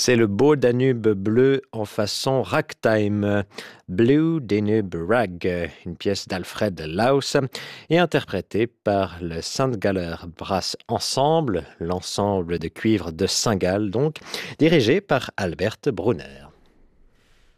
C'est le beau Danube bleu en façon ragtime. Blue Danube Rag, une pièce d'Alfred Laus et interprétée par le Saint-Galler Brass Ensemble, l'ensemble de cuivre de Saint-Gall donc, dirigé par Albert Brunner.